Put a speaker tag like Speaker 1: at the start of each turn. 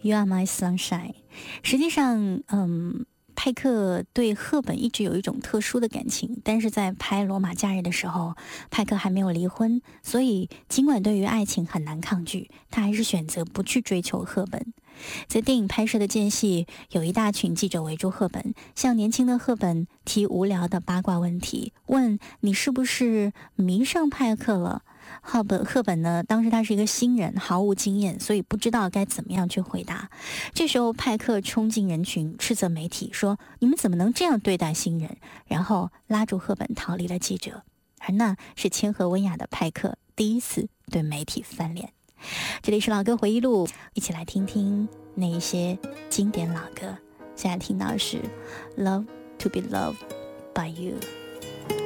Speaker 1: You Are My Sunshine。实际上，派克对赫本一直有一种特殊的感情，但是在拍《罗马假日》的时候，派克还没有离婚，所以尽管对于爱情很难抗拒，他还是选择不去追求赫本。在电影拍摄的间隙，有一大群记者围住赫本，向年轻的赫本提无聊的八卦问题，问你是不是迷上派克了。赫本呢，当时他是一个新人，毫无经验，所以不知道该怎么样去回答。这时候派克冲进人群，斥责媒体说：“你们怎么能这样对待新人？”然后拉住赫本逃离了记者。而那是谦和温雅的派克第一次对媒体翻脸。这里是老歌回忆录，一起来听听那一些经典老歌。现在听到的是《Love to be Loved by You》。